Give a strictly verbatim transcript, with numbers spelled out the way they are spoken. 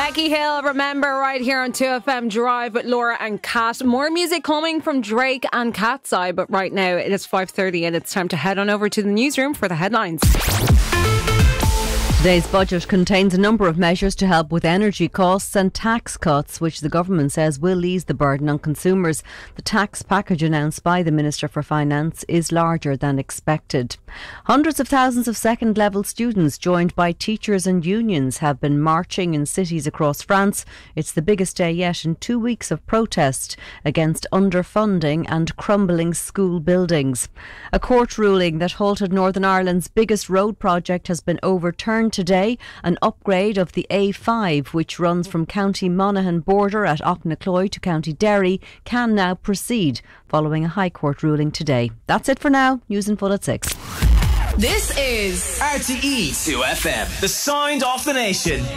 Becky Hill, Remember, right here on two F M Drive with Laura and Kat. More music coming from Drake and Cat's Eye, but right now it is five thirty and it's time to head on over to the newsroom for the headlines. Today's budget contains a number of measures to help with energy costs and tax cuts, which the government says will ease the burden on consumers. The tax package announced by the Minister for Finance is larger than expected. Hundreds of thousands of second-level students, joined by teachers and unions, have been marching in cities across France. It's the biggest day yet in two weeks of protest against underfunding and crumbling school buildings. A court ruling that halted Northern Ireland's biggest road project has been overturned today. An upgrade of the A five, which runs from County Monaghan border at Auchnacloy to County Derry, can now proceed following a High Court ruling today. That's it for now. News in full at six. This is R T E two F M, the sound of the nation.